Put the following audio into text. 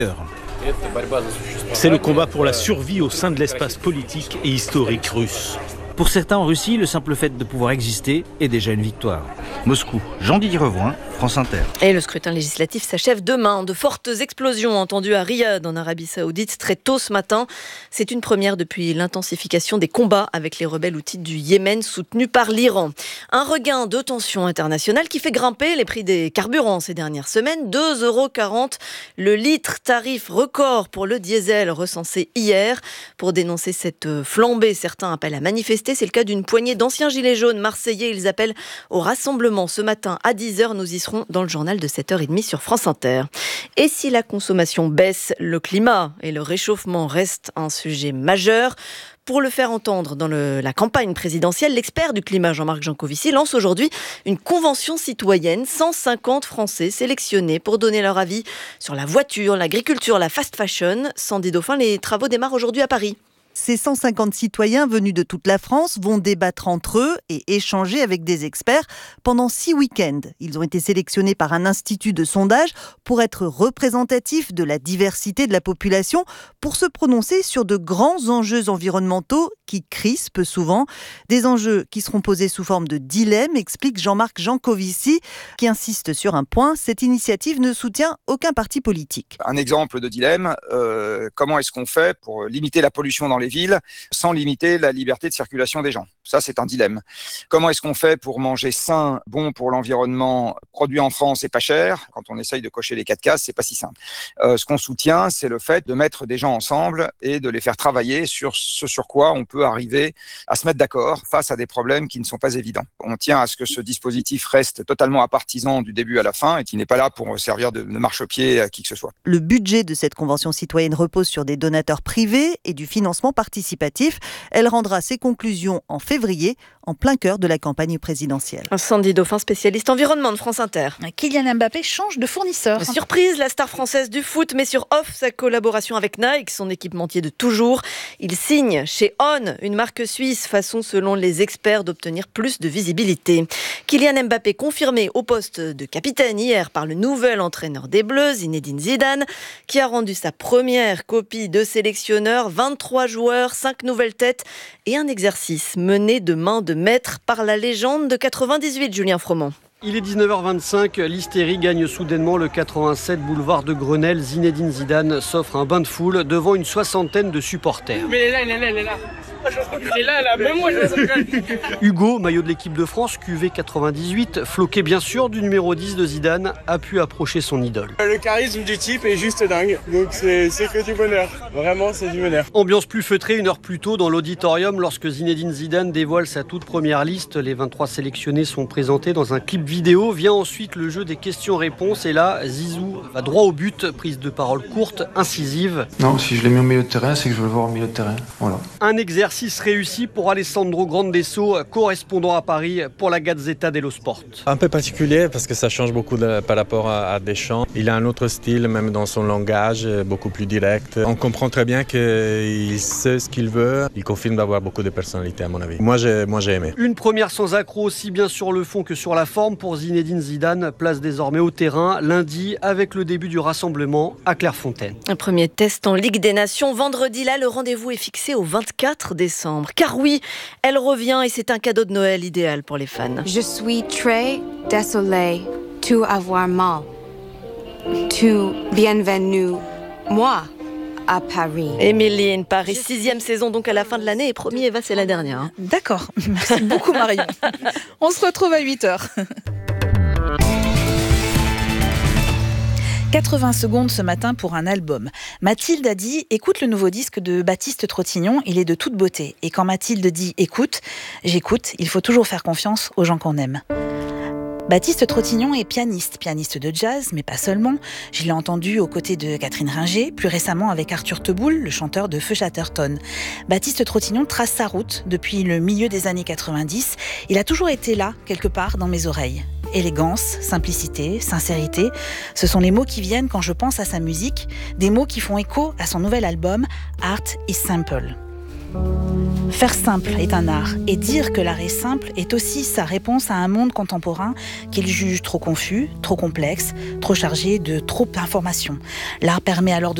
C'est le combat pour la survie au sein de l'espace politique et historique russe. Pour certains en Russie, le simple fait de pouvoir exister est déjà une victoire. Moscou, Jean-Didier Revoin, France Inter. Et le scrutin législatif s'achève demain. De fortes explosions entendues à Riyad, en Arabie Saoudite, très tôt ce matin. C'est une première depuis l'intensification des combats avec les rebelles houthites du Yémen soutenus par l'Iran. Un regain de tension internationale qui fait grimper les prix des carburants ces dernières semaines. 2,40 € le litre, tarif record pour le diesel recensé hier. Pour dénoncer cette flambée, certains appellent à manifester. C'est le cas d'une poignée d'anciens gilets jaunes marseillais. Ils appellent au rassemblement ce matin à 10h. Nous y serons dans le journal de 7h30 sur France Inter. Et si la consommation baisse, le climat et le réchauffement restent un sujet majeur. Pour le faire entendre dans la campagne présidentielle, l'expert du climat Jean-Marc Jancovici lance aujourd'hui une convention citoyenne. 150 Français sélectionnés pour donner leur avis sur la voiture, l'agriculture, la fast fashion. Sandy Dauphin, les travaux démarrent aujourd'hui à Paris. Ces 150 citoyens venus de toute la France vont débattre entre eux et échanger avec des experts pendant 6 week-ends. Ils ont été sélectionnés par un institut de sondage pour être représentatifs de la diversité de la population, pour se prononcer sur de grands enjeux environnementaux qui crispent souvent. Des enjeux qui seront posés sous forme de dilemme, explique Jean-Marc Jancovici, qui insiste sur un point: cette initiative ne soutient aucun parti politique. Un exemple de dilemme, comment est-ce qu'on fait pour limiter la pollution dans les villes sans limiter la liberté de circulation des gens? Ça, c'est un dilemme. Comment est-ce qu'on fait pour manger sain, bon pour l'environnement, produit en France et pas cher? Quand on essaye de cocher les 4 cases, c'est pas si simple. Ce qu'on soutient, c'est le fait de mettre des gens ensemble et de les faire travailler sur ce sur quoi on peut arriver à se mettre d'accord face à des problèmes qui ne sont pas évidents. On tient à ce que ce dispositif reste totalement apartisan du début à la fin et qui n'est pas là pour servir de marchepied à qui que ce soit. Le budget de cette convention citoyenne repose sur des donateurs privés et du financement participatif. Elle rendra ses conclusions en février, en plein cœur de la campagne présidentielle. Sandy Dauphin, spécialiste environnement de France Inter. Kylian Mbappé change de fournisseur. Surprise, la star française du foot met sur off sa collaboration avec Nike, son équipementier de toujours. Il signe chez On, une marque suisse, façon selon les experts d'obtenir plus de visibilité. Kylian Mbappé confirmé au poste de capitaine hier par le nouvel entraîneur des Bleus, Zinedine Zidane, qui a rendu sa première copie de sélectionneur. 23 joueurs, 5 nouvelles têtes et un exercice mené de main de maître par la légende de 98, Julien Froment. Il est 19h25, l'hystérie gagne soudainement le 87 boulevard de Grenelle. Zinedine Zidane s'offre un bain de foule devant une 60aine de supporters. Mais il est là. Il est là, même moi je Hugo, maillot de l'équipe de France, QV 98, floqué bien sûr du numéro 10 de Zidane, a pu approcher son idole. Le charisme du type est juste dingue, donc c'est que du bonheur. Vraiment, c'est du bonheur. Ambiance plus feutrée 1 heure plus tôt dans l'auditorium lorsque Zinedine Zidane dévoile sa toute première liste. Les 23 sélectionnés sont présentés dans un clip vidéo. Vient ensuite le jeu des questions-réponses et là, Zizou va droit au but, prise de parole courte, incisive. Non, si je l'ai mis au milieu de terrain, c'est que je veux le voir au milieu de terrain. Voilà. Un exercice réussi pour Alessandro Grandesso, correspondant à Paris pour la Gazzetta dello Sport. Un peu particulier parce que ça change beaucoup par rapport à Deschamps. Il a un autre style, même dans son langage, beaucoup plus direct. On comprend très bien qu'il sait ce qu'il veut. Il confirme d'avoir beaucoup de personnalité à mon avis. Moi j'ai aimé. Une première sans accroc, aussi bien sur le fond que sur la forme pour Zinedine Zidane. Place désormais au terrain lundi avec le début du rassemblement à Clairefontaine. Un premier test en Ligue des Nations. Vendredi là, le rendez-vous est fixé au 24 décembre. Car oui, elle revient et c'est un cadeau de Noël idéal pour les fans. Je suis très désolée de avoir mal. Tu bienvenue, moi, à Paris. Emily in Paris, 6e saison donc à la fin de l'année et promis Eva, c'est la dernière. D'accord, merci beaucoup Marion. On se retrouve à 8h. 80 secondes ce matin pour un album. Mathilde a dit « Écoute le nouveau disque de Baptiste Trottignon, il est de toute beauté. » Et quand Mathilde dit « Écoute », j'écoute, il faut toujours faire confiance aux gens qu'on aime. Baptiste Trottignon est pianiste de jazz, mais pas seulement. Je l'ai entendu aux côtés de Catherine Ringer, plus récemment avec Arthur Teboul, le chanteur de Feu Chatterton. Baptiste Trottignon trace sa route depuis le milieu des années 90. Il a toujours été là, quelque part, dans mes oreilles. Élégance, simplicité, sincérité, ce sont les mots qui viennent quand je pense à sa musique, des mots qui font écho à son nouvel album Art is Simple. Faire simple est un art, et dire que l'art est simple est aussi sa réponse à un monde contemporain qu'il juge trop confus, trop complexe, trop chargé de trop d'informations. L'art permet alors de